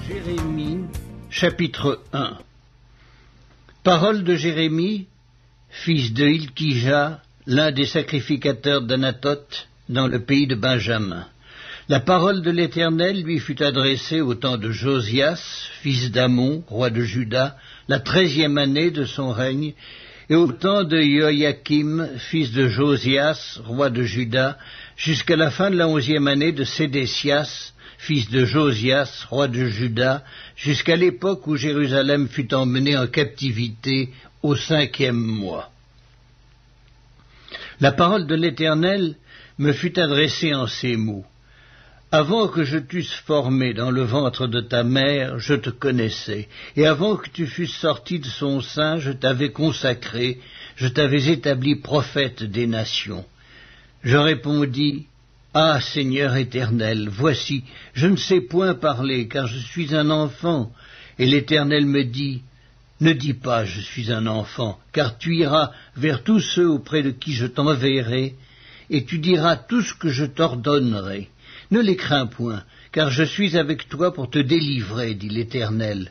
Jérémie, chapitre 1. Parole de Jérémie, fils de Hilkija, l'un des sacrificateurs d'Anathoth, dans le pays de Benjamin. La parole de l'Éternel lui fut adressée au temps de Josias, fils d'Amon, roi de Juda, la 13e année de son règne, et au temps de Joachim, fils de Josias, roi de Juda, jusqu'à la fin de la 11e année de Sédécias, fils de Josias, roi de Juda, jusqu'à l'époque où Jérusalem fut emmenée en captivité au 5e mois. La parole de l'Éternel me fut adressée en ces mots. Avant que je t'eusse formé dans le ventre de ta mère, je te connaissais, et avant que tu fusses sorti de son sein, je t'avais consacré, je t'avais établi prophète des nations. Je répondis, Ah, Seigneur éternel, voici, je ne sais point parler, car je suis un enfant. Et l'Éternel me dit, Ne dis pas, je suis un enfant, car tu iras vers tous ceux auprès de qui je t'enverrai, et tu diras tout ce que je t'ordonnerai. Ne les crains point, car je suis avec toi pour te délivrer, dit l'Éternel.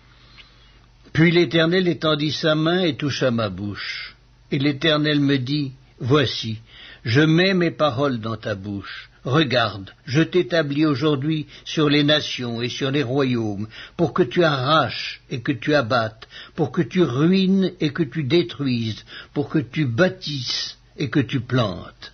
Puis l'Éternel étendit sa main et toucha ma bouche. Et l'Éternel me dit, Voici, je mets mes paroles dans ta bouche. Regarde, je t'établis aujourd'hui sur les nations et sur les royaumes, pour que tu arraches et que tu abattes, pour que tu ruines et que tu détruises, pour que tu bâtisses et que tu plantes.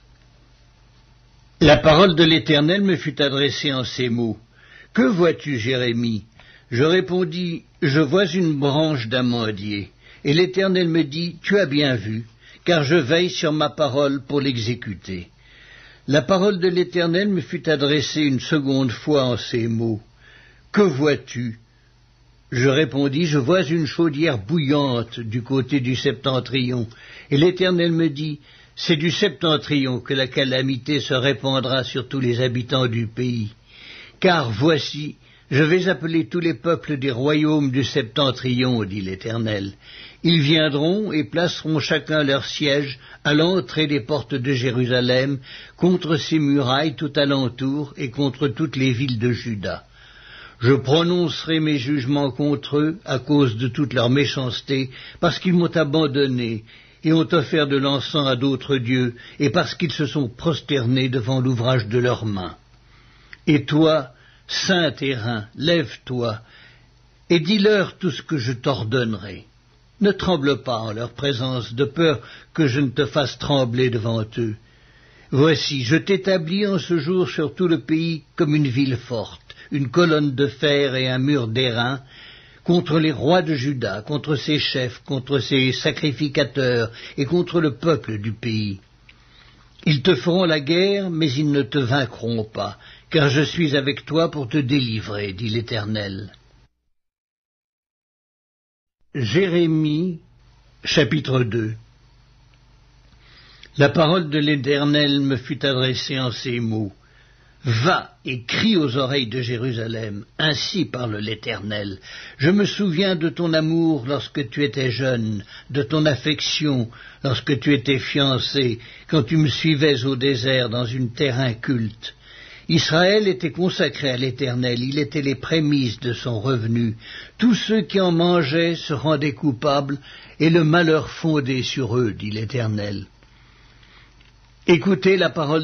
La parole de l'Éternel me fut adressée en ces mots. Que vois-tu, Jérémie? Je répondis, Je vois une branche d'amandier. Et l'Éternel me dit, Tu as bien vu, car je veille sur ma parole pour l'exécuter. La parole de l'Éternel me fut adressée une seconde fois en ces mots. Que vois-tu? Je répondis, Je vois une chaudière bouillante du côté du septentrion. Et l'Éternel me dit, C'est du septentrion que la calamité se répandra sur tous les habitants du pays. Car voici, je vais appeler tous les peuples des royaumes du septentrion, dit l'Éternel. Ils viendront et placeront chacun leur siège à l'entrée des portes de Jérusalem, contre ses murailles tout alentour et contre toutes les villes de Juda. Je prononcerai mes jugements contre eux à cause de toute leur méchanceté, parce qu'ils m'ont abandonné et ont offert de l'encens à d'autres dieux, et parce qu'ils se sont prosternés devant l'ouvrage de leurs mains. Et toi, saint terrain, lève-toi, et dis-leur tout ce que je t'ordonnerai. Ne tremble pas en leur présence, de peur que je ne te fasse trembler devant eux. Voici, je t'établis en ce jour sur tout le pays comme une ville forte, une colonne de fer et un mur d'airain, contre les rois de Juda, contre ses chefs, contre ses sacrificateurs et contre le peuple du pays. Ils te feront la guerre, mais ils ne te vaincront pas, car je suis avec toi pour te délivrer, dit l'Éternel. Jérémie, chapitre 2. La parole de l'Éternel me fut adressée en ces mots. Va et crie aux oreilles de Jérusalem, ainsi parle l'Éternel. Je me souviens de ton amour lorsque tu étais jeune, de ton affection lorsque tu étais fiancé, quand tu me suivais au désert dans une terre inculte. Israël était consacré à l'Éternel, il était les prémices de son revenu. Tous ceux qui en mangeaient se rendaient coupables, et le malheur fondait sur eux, dit l'Éternel. Écoutez la parole